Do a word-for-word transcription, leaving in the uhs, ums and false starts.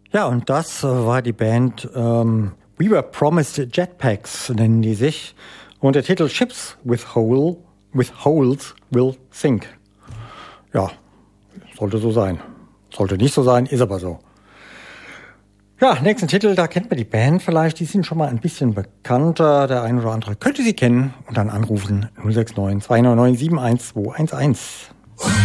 Ja, und das äh, war die Band ähm, We Were Promised Jetpacks, nennen die sich. Und der Titel Ships with, Hole, with Holes Will Sink. Ja, sollte so sein. Sollte nicht so sein, ist aber so. Ja, nächsten Titel, da kennt man die Band vielleicht. Die sind schon mal ein bisschen bekannter. Der ein oder andere könnte sie kennen. Und dann anrufen null sechs neun zwei neun neun sieben eins zwei eins eins.